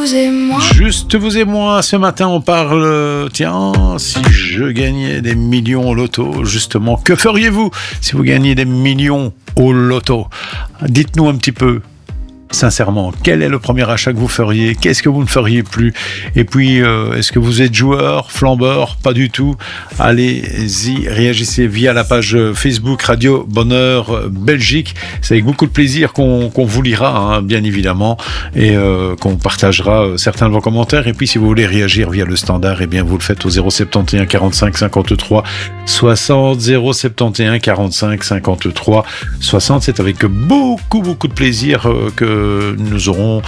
vous et moi. Juste vous et moi, ce matin on parle, tiens, si je gagnais des millions au loto, justement, que feriez-vous si vous gagniez des millions au loto? Dites-nous un petit peu. Sincèrement, quel est le premier achat que vous feriez? Qu'est-ce que vous ne feriez plus? Et puis, est-ce que vous êtes joueur, flambeur? Pas du tout. Allez-y, réagissez via la page Facebook Radio Bonheur Belgique. C'est avec beaucoup de plaisir qu'on vous lira, hein, bien évidemment, et qu'on partagera certains de vos commentaires. Et puis, si vous voulez réagir via le standard, eh bien, vous le faites au 071 45 53 60, 071 45 53 60. C'est avec beaucoup de plaisir que nous aurons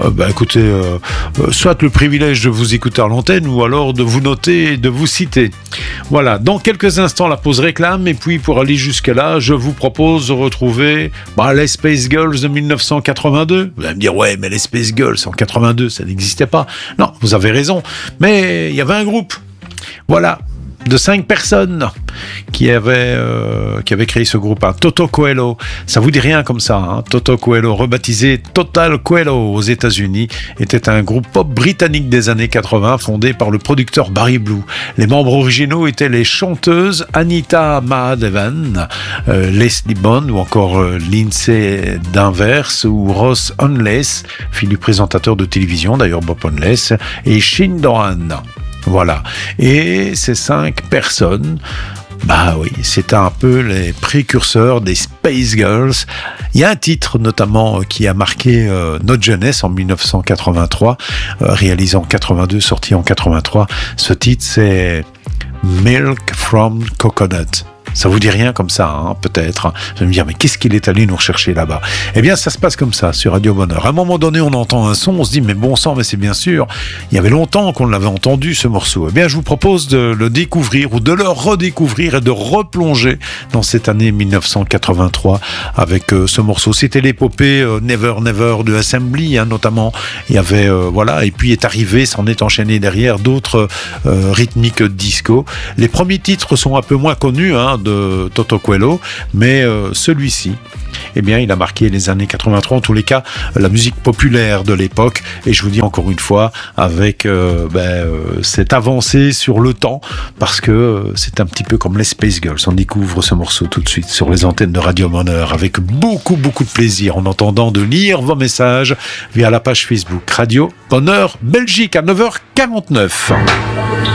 soit le privilège de vous écouter à l'antenne ou alors de vous noter et de vous citer. Voilà, dans quelques instants la pause réclame, et puis pour aller jusque là je vous propose de retrouver les Space Girls de 1982. Vous allez me dire ouais, mais les Space Girls en 82 ça n'existait pas. Non, vous avez raison, mais il y avait un groupe, voilà, de 5 personnes qui avaient créé ce groupe, hein. Toto Coelho, ça vous dit rien comme ça, hein. Toto Coelho, rebaptisé Total Coelho aux États-Unis, était un groupe pop britannique des années 80 fondé par le producteur Barry Blue. Les membres originaux étaient les chanteuses Anita Mahadevan, Leslie Bond ou encore Lindsay Danvers ou Ross Onless, fille du présentateur de télévision d'ailleurs Bob Onless, et Shin Dohan. Voilà. Et ces 5 personnes, c'était un peu les précurseurs des Space Girls. Il y a un titre notamment qui a marqué notre jeunesse en 1983, réalisé en 82, sorti en 83. Ce titre, c'est Milk from Coconut. Ça vous dit rien comme ça, hein, peut-être. Vous allez me dire, mais qu'est-ce qu'il est allé nous rechercher là-bas? Eh bien, ça se passe comme ça, sur Radio Bonheur. À un moment donné, on entend un son, on se dit, mais bon sang, mais c'est bien sûr. Il y avait longtemps qu'on l'avait entendu, ce morceau. Eh bien, je vous propose de le découvrir ou de le redécouvrir et de replonger dans cette année 1983 avec ce morceau. C'était l'épopée Never Never de Assembly, hein, notamment. Il y avait, et puis est arrivé, s'en est enchaîné derrière d'autres rythmiques disco. Les premiers titres sont un peu moins connus, hein, de Toto Coelho, mais celui-ci, eh bien, il a marqué les années 83, en tous les cas, la musique populaire de l'époque, et je vous dis encore une fois, avec cette avancée sur le temps, parce que c'est un petit peu comme les Space Girls. On découvre ce morceau tout de suite sur les antennes de Radio Bonheur, avec beaucoup de plaisir, en entendant de lire vos messages via la page Facebook Radio Bonheur Belgique à 9h49.